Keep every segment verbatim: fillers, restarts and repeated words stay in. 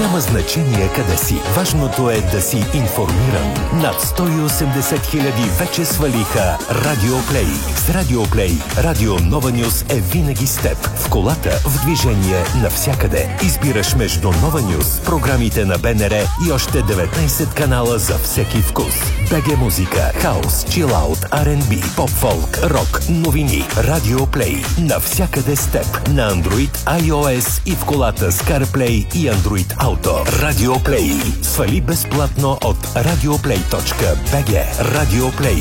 Няма значение къде си. Важното е да си информиран. Над сто и осемдесет хиляди вече свалиха Радиоплей. С Радиоплей Радио Нова Нюс е винаги с теб. В колата, в движение, навсякъде. Избираш между Нова Нюс, програмите на БНР и още деветнайсет канала за всеки вкус. БГ музика, хаус, чилаут, Ар енд Би, поп-фолк, рок, новини. Радиоплей. Навсякъде с теб. На Android, iOS и в колата с CarPlay и Android Auto. Радиоплей. Свали безплатно от радиоплей точка би джи. Радиоплей.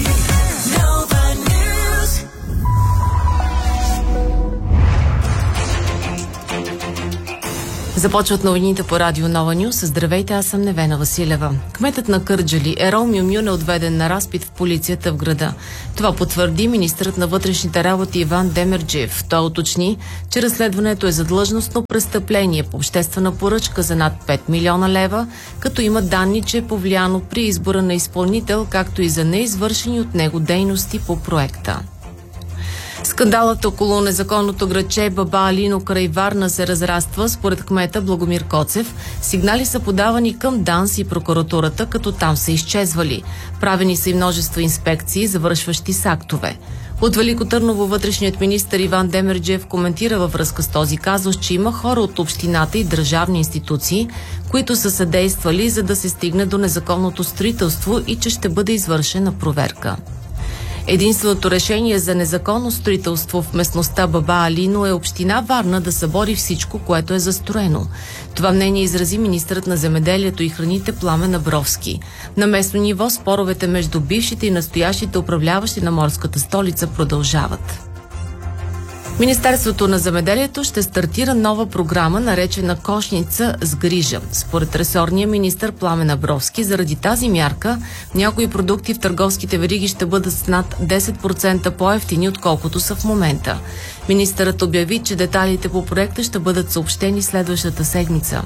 Започват новините по Радио Нова Нюс. Здравейте, аз съм Невена Василева. Кметът на Кърджали Ерол Мюмюн е отведен на разпит в полицията в града. Това потвърди министърът на вътрешните работи Иван Демерджиев. Той уточни, че разследването е за длъжностно престъпление по обществена поръчка за над пет милиона лева, като има данни, че е повлияно при избора на изпълнител, както и за неизвършени от него дейности по проекта. Скандалът около незаконното градче Баба Алино край Варна се разраства. Според кмета Благомир Коцев, сигнали са подавани към ДАНС и прокуратурата, като там са изчезвали. Правени са и множество инспекции, завършващи с актове. От Велико Търново вътрешният министър Иван Демерджиев коментира във връзка с този казус, че има хора от общината и държавни институции, които са съдействали, за да се стигне до незаконното строителство и че ще бъде извършена проверка. Единственото решение за незаконно строителство в местността Баба Алино е община Варна да събори всичко, което е застроено. Това мнение изрази министърът на земеделието и храните Пламен Абровски. На местно ниво споровете между бившите и настоящите управляващи на морската столица продължават. Министерството на земеделието ще стартира нова програма, наречена Кошница с грижа. Според ресорния министър Пламен Абровски, заради тази мярка някои продукти в търговските вериги ще бъдат с над десет процента по-евтини, отколкото са в момента. Министърът обяви, че детайлите по проекта ще бъдат съобщени следващата седмица.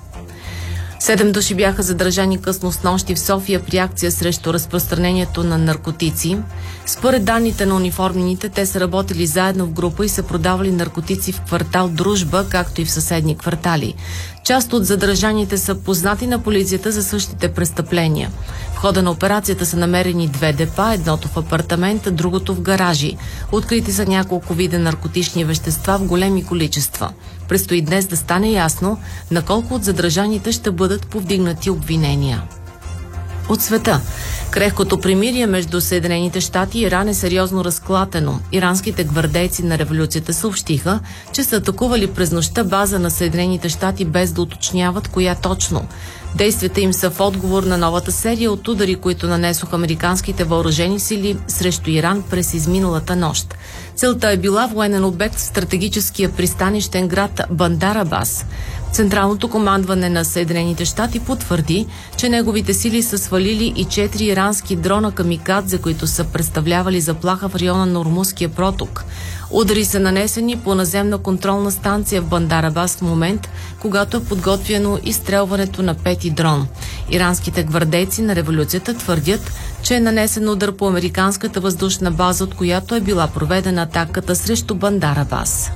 Седем души бяха задържани късно снощи в София при акция срещу разпространението на наркотици. Според данните на униформените, те са работили заедно в група и са продавали наркотици в квартал Дружба, както и в съседни квартали. Част от задържаните са познати на полицията за същите престъпления. В хода на операцията са намерени две депа, едното в апартамента, другото в гаражи. Открити са няколко вида наркотични вещества в големи количества. Предстои днес да стане ясно на колко от задържаните ще бъдат повдигнати обвинения. От света. Крехкото примирие между Съединените щати и Иран е сериозно разклатено. Иранските гвардейци на революцията съобщиха, че са атакували през нощта база на Съединените щати без да уточняват коя точно. Действията им са в отговор на новата серия от удари, които нанесоха американските въоръжени сили срещу Иран през изминалата нощ. Целта е била военен обект в стратегическия пристанищен град Бандар Абас. Централното командване на Съединените щати потвърди, че неговите сили са свалили и четири ирански дрона камикадзе, които са представлявали заплаха в района на Ормузския проток. Удари са нанесени по наземна контролна станция в Бандар Абас в момент, когато е подготвено изстрелването на пети дрон. Иранските гвардейци на революцията твърдят, че е нанесен удар по американската въздушна база, от която е била проведена атаката срещу Бандар Абас.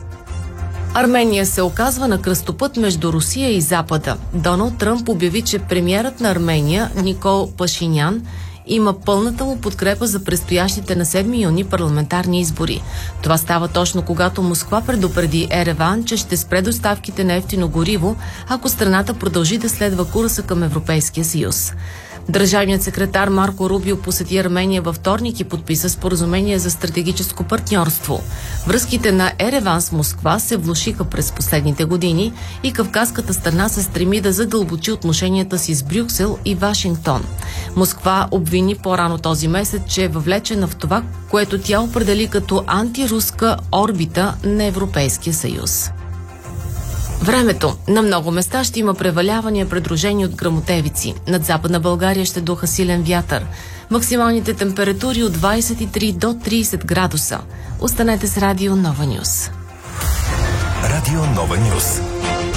Армения се оказва на кръстопът между Русия и Запада. Доналд Тръмп обяви, че премиерът на Армения Никол Пашинян има пълната му подкрепа за предстоящите на седми юни парламентарни избори. Това става точно когато Москва предупреди Ереван, че ще спре доставките на евтино гориво, ако страната продължи да следва курса към Европейския съюз. Държавният секретар Марко Рубио посети Армения във вторник и подписа споразумение за стратегическо партньорство. Връзките на Ереван с Москва се влошиха през последните години и кавказската страна се стреми да задълбочи отношенията си с Брюксел и Вашингтон. Москва обвини по-рано този месец, че е въвлечена в това, което тя определи като антируска орбита на Европейския съюз. Времето. На много места ще има превалявания, придружени от гръмотевици. Над Западна България ще духа силен вятър. Максималните температури от двадесет и три до тридесет градуса. Останете с Радио Нова Нюс. Радио Нова Нюс.